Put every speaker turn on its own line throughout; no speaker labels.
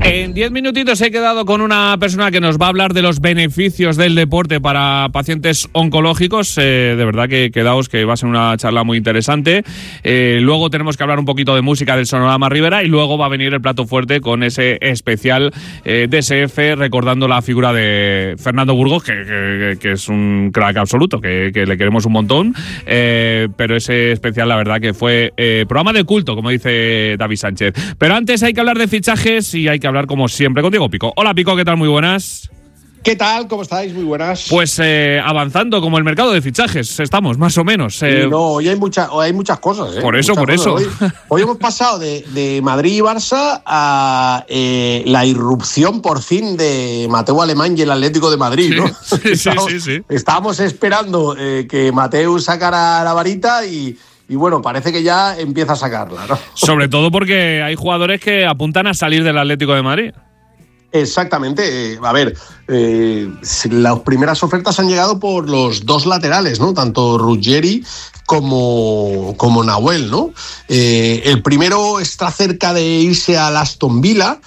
En 10 minutitos he quedado con una persona que nos va a hablar de los beneficios del deporte para pacientes oncológicos. De verdad que quedaos, que va a ser una charla muy interesante. Luego tenemos que hablar un poquito de música del Sonorama Rivera y luego va a venir el plato fuerte con ese especial DSF recordando la figura de Fernando Burgos, que es un crack absoluto, que le queremos un montón. Pero ese especial, la verdad que fue programa de culto, como dice David Sánchez. Pero antes hay que hablar de fichajes y hay que hablar como siempre contigo, Pico. Hola, Pico, ¿qué tal? Muy buenas.
¿Qué tal? ¿Cómo estáis? Muy buenas.
Pues avanzando como el mercado de fichajes, estamos más o menos.
No, hoy hay muchas cosas.
Por eso.
Hoy hemos pasado de Madrid y Barça a la irrupción por fin de Mateu Alemán y el Atlético de Madrid, ¿no?
Sí.
Estábamos esperando que Mateu sacara la varita y bueno, parece que ya empieza a sacarla, ¿no?
Sobre todo porque hay jugadores que apuntan a salir del Atlético de Madrid.
Exactamente. A ver, las primeras ofertas han llegado por los dos laterales, ¿no? Tanto Ruggeri como Nahuel, ¿no? El primero está cerca de irse al Aston Villa.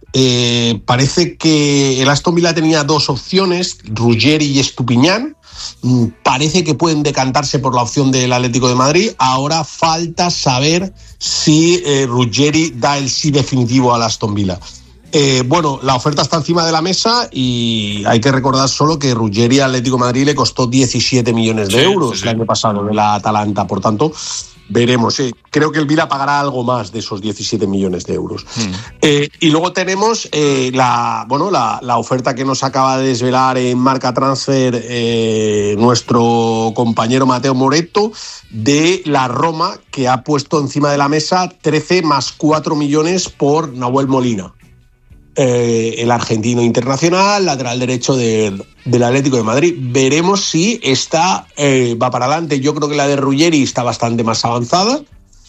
Parece que el Aston Villa tenía dos opciones, Ruggeri y Estupiñán. Parece que pueden decantarse por la opción del Atlético de Madrid. Ahora falta saber si Ruggeri da el sí definitivo al Aston Villa. Bueno, la oferta está encima de la mesa y hay que recordar solo que Ruggeri al Atlético de Madrid le costó 17 millones de euros el año pasado de la Atalanta. Por tanto, veremos. Creo que el Vila pagará algo más de esos 17 millones de euros. Y luego tenemos la oferta que nos acaba de desvelar en Marca Transfer nuestro compañero Mateo Moretto de la Roma, que ha puesto encima de la mesa 13 más 4 millones por Nahuel Molina. El argentino internacional, lateral derecho del Atlético de Madrid. Veremos si esta va para adelante. Yo creo que la de Ruggeri está bastante más avanzada,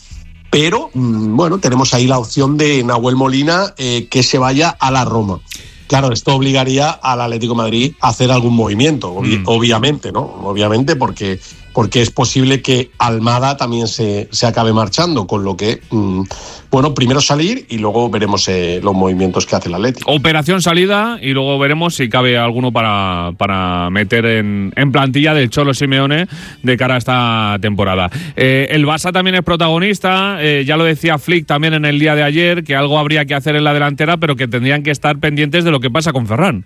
pero bueno, tenemos ahí la opción de Nahuel Molina que se vaya a la Roma. Claro, esto obligaría al Atlético de Madrid a hacer algún movimiento, obviamente, ¿no? Obviamente, porque es posible que Almada también se acabe marchando, con lo que, primero salir y luego veremos los movimientos que hace el Atlético.
Operación salida y luego veremos si cabe alguno para meter en plantilla del Cholo Simeone de cara a esta temporada. El Barça también es protagonista, ya lo decía Flick también en el día de ayer, que algo habría que hacer en la delantera, pero que tendrían que estar pendientes de lo que pasa con Ferran.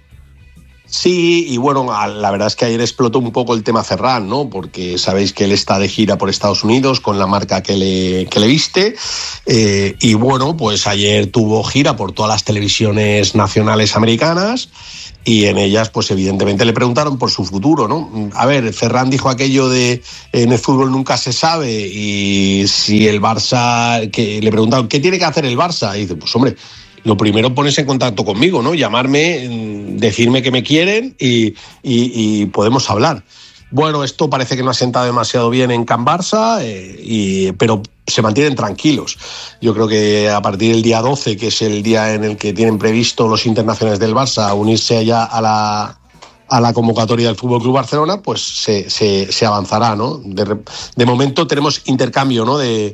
Sí, y bueno, la verdad es que ayer explotó un poco el tema Ferran, ¿no? Porque sabéis que él está de gira por Estados Unidos con la marca que le viste. Y bueno, pues ayer tuvo gira por todas las televisiones nacionales americanas y en ellas, pues evidentemente le preguntaron por su futuro, ¿no? A ver, Ferran dijo aquello de en el fútbol nunca se sabe, y si el Barça, que le preguntaron ¿qué tiene que hacer el Barça? Y dice, pues hombre, lo primero ponerse en contacto conmigo, ¿no? Llamarme, decirme que me quieren y podemos hablar. Bueno, esto parece que no ha sentado demasiado bien en Can Barça, pero se mantienen tranquilos. Yo creo que a partir del día 12, que es el día en el que tienen previsto los internacionales del Barça a unirse allá a la convocatoria del FC Barcelona, pues se avanzará, ¿no? De momento tenemos intercambio, ¿no? de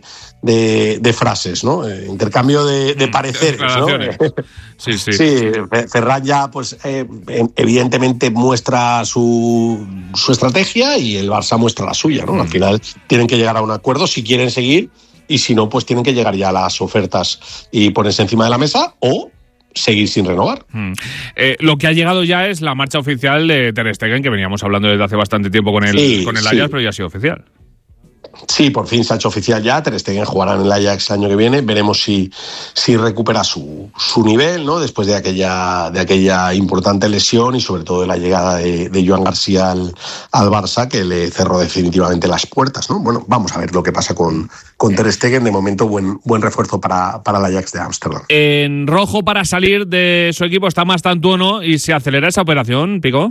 frases, ¿no? Intercambio de pareceres, ¿no?
Sí.
Ferran ya, pues, evidentemente muestra su estrategia y el Barça muestra la suya, ¿no? Al final tienen que llegar a un acuerdo si quieren seguir, y si no, pues tienen que llegar ya a las ofertas y ponerse encima de la mesa o seguir sin renovar.
Lo que ha llegado ya es la marcha oficial de Ter Stegen, que veníamos hablando desde hace bastante tiempo con el Ajax, pero ya ha sido oficial.
Sí, por fin se ha hecho oficial ya. Ter Stegen jugará en el Ajax el año que viene. Veremos si recupera su nivel, ¿no? Después de aquella importante lesión y sobre todo de la llegada de Joan García al Barça, que le cerró definitivamente las puertas, ¿no? Bueno, vamos a ver lo que pasa con Ter Stegen. De momento, buen refuerzo para el Ajax de Ámsterdam.
En rojo para salir de su equipo está Mastantuono y se acelera esa operación, Pico.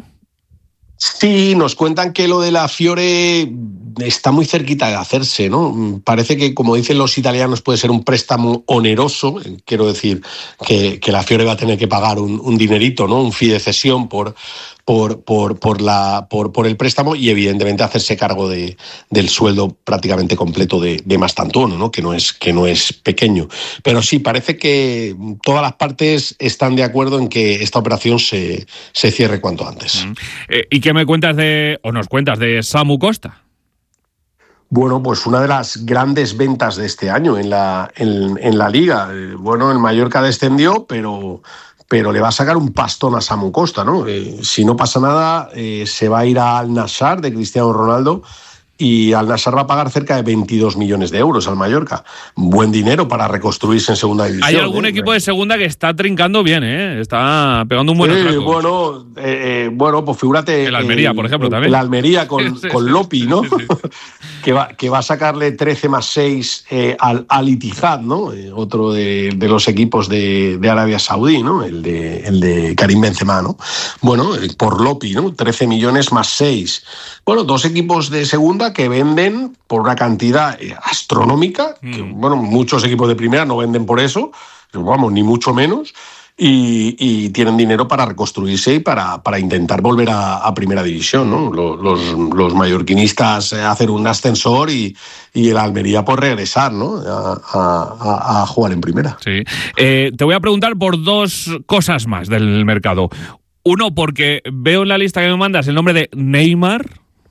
Sí, nos cuentan que lo de la Fiore está muy cerquita de hacerse, ¿no? Parece que, como dicen los italianos, puede ser un préstamo oneroso. Quiero decir que la Fiore va a tener que pagar un dinerito, ¿no? Un fee de cesión por por el préstamo y evidentemente hacerse cargo del sueldo prácticamente completo de Mastantuono, ¿no? Que no es pequeño. Pero sí, parece que todas las partes están de acuerdo en que esta operación se cierre cuanto antes.
¿Y qué nos cuentas de Samu Costa?
Bueno, pues una de las grandes ventas de este año en la Liga. Bueno, el Mallorca descendió, pero le va a sacar un pastón a Samu Costa, ¿no? Si no pasa nada, se va a ir al Al-Nassr de Cristiano Ronaldo y Al-Nassr va a pagar cerca de 22 millones de euros al Mallorca. Buen dinero para reconstruirse en segunda división.
Hay algún equipo de segunda que está trincando bien, ¿eh? Está pegando un buen atraco.
Bueno, pues fíjate...
El Almería, por ejemplo, también.
El Almería con Lopi, ¿no? Sí. que va a sacarle 13 más 6 al Al-Ittihad, ¿no? Otro de los equipos de Arabia Saudí, ¿no? El de Karim Benzema, ¿no? Bueno, por Lopi, ¿no? 13 millones más 6. Bueno, dos equipos de segunda que venden por una cantidad astronómica, que, bueno, muchos equipos de primera no venden por eso, vamos, ni mucho menos, y tienen dinero para reconstruirse y para intentar volver a primera división, ¿no? Los mallorquinistas hacer un ascensor y el Almería por regresar, ¿no? A jugar en primera.
Sí. Te voy a preguntar por dos cosas más del mercado. Uno, porque veo en la lista que me mandas el nombre de Neymar.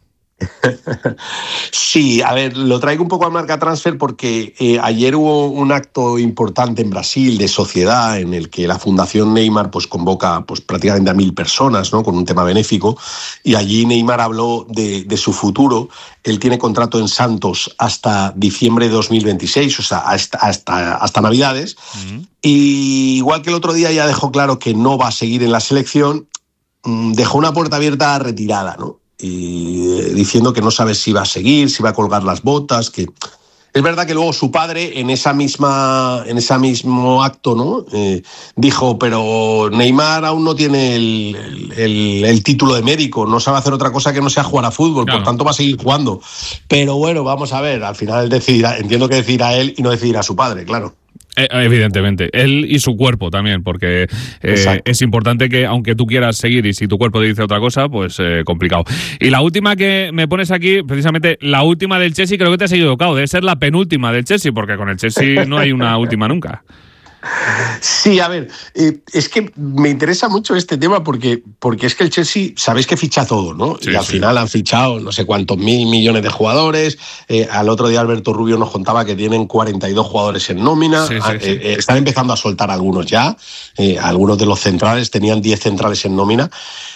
Sí, a ver, lo traigo un poco al Marca Transfer porque ayer hubo un acto importante en Brasil de sociedad en el que la Fundación Neymar pues convoca pues prácticamente a 1.000 personas, ¿no? Con un tema benéfico, y allí Neymar habló de su futuro. Él tiene contrato en Santos hasta diciembre de 2026, o sea, hasta Navidades. Y igual que el otro día ya dejó claro que no va a seguir en la selección, dejó una puerta abierta a retirada, ¿no? Y diciendo que no sabe si va a seguir, si va a colgar las botas, que es verdad que luego su padre en ese mismo acto, ¿no? Dijo, pero Neymar aún no tiene el título de médico, no sabe hacer otra cosa que no sea jugar a fútbol, claro. Por tanto va a seguir jugando. Pero bueno, vamos a ver, al final entiendo que decidirá él y no decidirá su padre, claro.
Evidentemente, él y su cuerpo también, porque es importante que aunque tú quieras seguir y si tu cuerpo te dice otra cosa, pues complicado. Y la última que me pones aquí, precisamente la última del Chelsea, creo que te has equivocado, debe ser la penúltima del Chelsea, porque con el Chelsea no hay una última nunca.
Sí, a ver, es que me interesa mucho este tema porque es que el Chelsea, sabéis que ficha todo, ¿no? Sí, y al final han fichado no sé cuántos 1.000 millones de jugadores. Al otro día Alberto Rubio nos contaba que tienen 42 jugadores en nómina. Sí. Están empezando a soltar algunos ya. Algunos de los centrales tenían 10 centrales en nómina.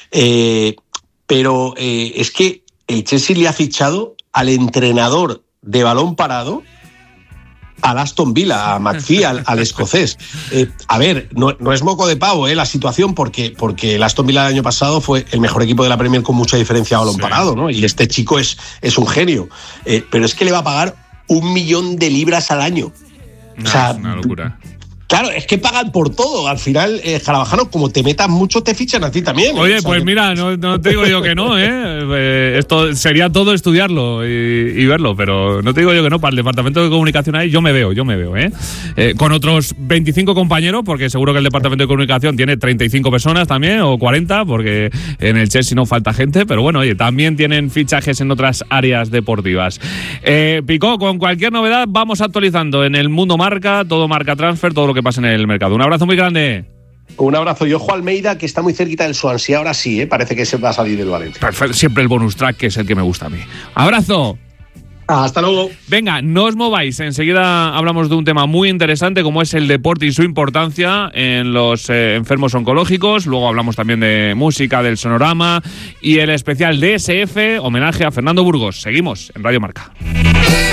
Pero es que el Chelsea le ha fichado al entrenador de balón parado, al Aston Villa, a McPhee, al escocés. A ver, no es moco de pavo la situación, porque el Aston Villa del año pasado fue el mejor equipo de la Premier con mucha diferencia a balón parado, ¿no? Y este chico es un genio. Pero es que le va a pagar 1 millón de libras al año.
No, o sea, es una locura.
Claro, es que pagan por todo. Al final, Jarabajano, como te metas mucho, te fichan a ti también.
Oye, o sea, pues mira, no te digo yo que no, esto sería todo estudiarlo y verlo, pero no te digo yo que no. Para el departamento de comunicación ahí yo me veo, con otros 25 compañeros, porque seguro que el departamento de comunicación tiene 35 personas también, o 40, porque en el Chelsea no falta gente, pero bueno, oye, también tienen fichajes en otras áreas deportivas. Picó, con cualquier novedad vamos actualizando en el Mundo Marca, todo Marca Transfer, todo lo que pasa en el mercado. Un abrazo muy grande.
Un abrazo. Y ojo Almeida, que está muy cerquita del Swansea. Ahora sí, parece que se va a salir del Valencia.
Perfecto. Siempre el bonus track, que es el que me gusta a mí. Abrazo.
Hasta luego.
Venga, no os mováis. Enseguida hablamos de un tema muy interesante como es el deporte y su importancia en los enfermos oncológicos. Luego hablamos también de música, del sonorama y el especial DSF, homenaje a Fernando Burgos. Seguimos en Radio Marca.